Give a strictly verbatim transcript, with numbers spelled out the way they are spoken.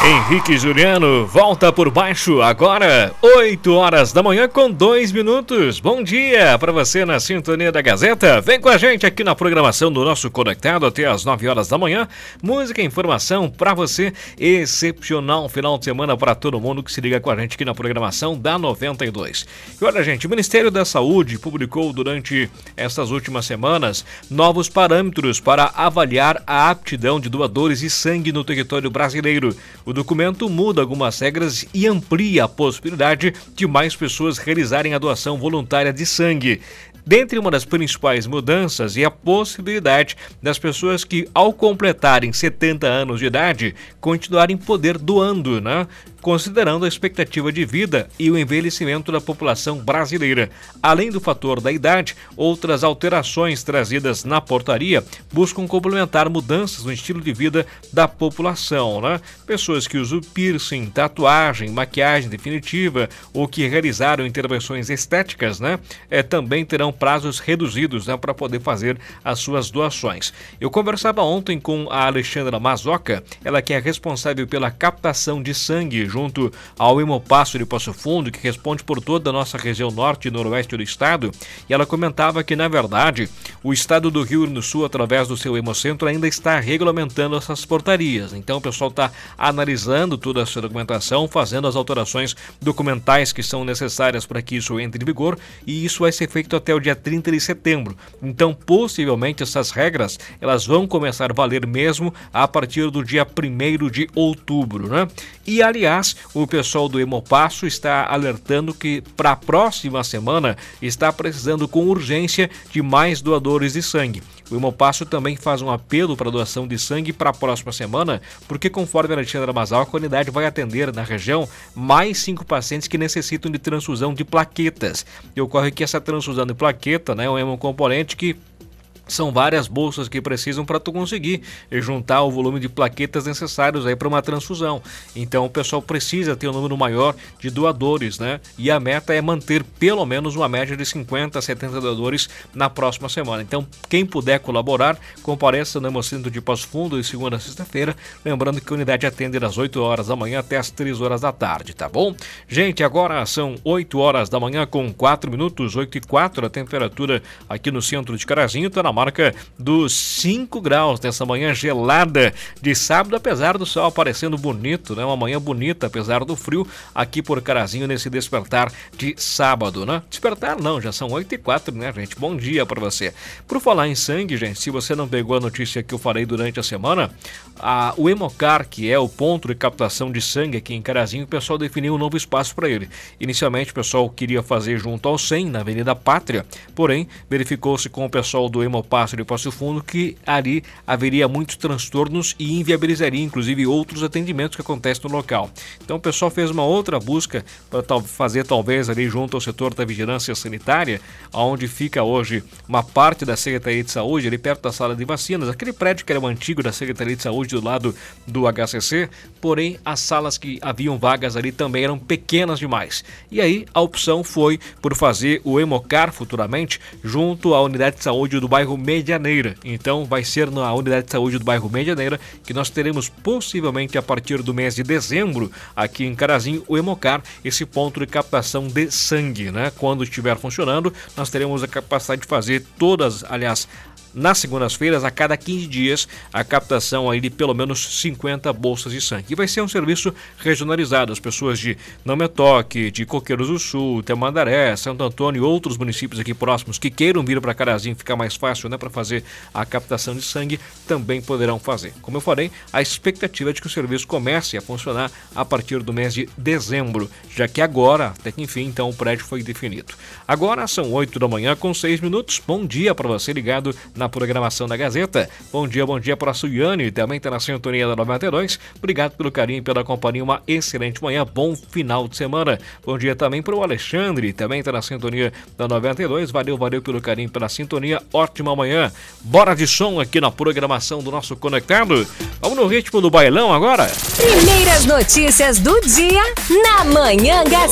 Henrique Juliano volta por baixo agora, oito horas da manhã com dois minutos. Bom dia para você na sintonia da Gazeta. Vem com a gente aqui na programação do nosso Conectado até as nove horas da manhã. Música e informação para você. Excepcional final de semana para todo mundo que se liga com a gente aqui na programação da noventa e dois. E olha, gente, o Ministério da Saúde publicou durante essas últimas semanas novos parâmetros para avaliar a aptidão de doadores de sangue no território brasileiro. O documento muda algumas regras e amplia a possibilidade de mais pessoas realizarem a doação voluntária de sangue. Dentre uma das principais mudanças é a possibilidade das pessoas que, ao completarem setenta anos de idade, continuarem poder doando, né? Considerando a expectativa de vida e o envelhecimento da população brasileira. Além do fator da idade, outras alterações trazidas na portaria buscam complementar mudanças no estilo de vida da população, né? Pessoas que usam piercing, tatuagem, maquiagem definitiva ou que realizaram intervenções estéticas, né? É, também terão prazos reduzidos, né, para poder fazer as suas doações. Eu conversava ontem com a Alexandra Mazoca, ela que é responsável pela captação de sangue junto ao Hemopasso de Passo Fundo, que responde por toda a nossa região norte e noroeste do estado, e ela comentava que, na verdade, o estado do Rio Grande do Sul, através do seu Hemocentro, ainda está regulamentando essas portarias. Então o pessoal está analisando toda essa documentação, fazendo as alterações documentais que são necessárias para que isso entre em vigor, e isso vai ser feito até o dia trinta de setembro. Então, possivelmente, essas regras elas vão começar a valer mesmo a partir do dia primeiro de outubro, né? E, aliás, o pessoal do Hemopasso está alertando que para a próxima semana está precisando com urgência de mais doadores de sangue. O Hemopasso também faz um apelo para doação de sangue para a próxima semana, porque, conforme a Alexandra Mazoca, a unidade vai atender na região mais cinco pacientes que necessitam de transfusão de plaquetas. E ocorre que essa transfusão de plaqueta, né, é um hemocomponente que são várias bolsas que precisam para tu conseguir juntar o volume de plaquetas necessários aí para uma transfusão. Então o pessoal precisa ter um número maior de doadores, né? E a meta é manter pelo menos uma média de cinquenta a setenta doadores na próxima semana. Então, quem puder colaborar, compareça no Hemocentro de Passo Fundo de segunda a sexta-feira. Lembrando que a unidade atende das oito horas da manhã até as três horas da tarde, tá bom? Gente, agora são oito horas da manhã com quatro minutos, oito e quatro. A temperatura aqui no centro de Carazinho está na marca dos cinco graus nessa manhã gelada de sábado, apesar do sol aparecendo bonito, né? Uma manhã bonita, apesar do frio aqui por Carazinho nesse despertar de sábado, né? Despertar não, já são oito e quatro, né, gente? Bom dia para você. Por falar em sangue, gente, se você não pegou a notícia que eu falei durante a semana, a, o Hemocar, que é o ponto de captação de sangue aqui em Carazinho, o pessoal definiu um novo espaço para ele. Inicialmente o pessoal queria fazer junto ao C E M, na Avenida Pátria, porém verificou-se com o pessoal do Hemopasso de Passo Fundo que ali haveria muitos transtornos e inviabilizaria inclusive outros atendimentos que acontecem no local. Então o pessoal fez uma outra busca para tal, fazer talvez ali junto ao setor da vigilância sanitária, onde fica hoje uma parte da Secretaria de Saúde, ali perto da sala de vacinas, aquele prédio que era o antigo da Secretaria de Saúde do lado do H C C, porém as salas que haviam vagas ali também eram pequenas demais. E aí a opção foi por fazer o Hemocar futuramente junto à unidade de saúde do bairro Medianeira. Então vai ser na unidade de saúde do bairro Medianeira que nós teremos possivelmente a partir do mês de dezembro aqui em Carazinho o Hemocar, esse ponto de captação de sangue, né? Quando estiver funcionando, nós teremos a capacidade de fazer todas, aliás, nas segundas-feiras, a cada quinze dias, a captação aí de pelo menos cinquenta bolsas de sangue. E vai ser um serviço regionalizado. As pessoas de Não Me Toque, de Coqueiros do Sul, Tamandaré, Santo Antônio e outros municípios aqui próximos que queiram vir para Carazinho, ficar mais fácil, né, para fazer a captação de sangue, também poderão fazer. Como eu falei, a expectativa é de que o serviço comece a funcionar a partir do mês de dezembro, já que agora, até que enfim, então o prédio foi definido. Agora são oito da manhã com seis minutos. Bom dia para você ligado na programação da Gazeta. Bom dia, bom dia para a Suiane, também está na sintonia da noventa e dois. Obrigado pelo carinho e pela companhia, uma excelente manhã, bom final de semana. Bom dia também para o Alexandre, também está na sintonia da noventa e dois. Valeu, valeu pelo carinho e pela sintonia, ótima manhã. Bora de som aqui na programação do nosso Conectado. Vamos no ritmo do bailão agora? Primeiras notícias do dia na Manhã Gazeta.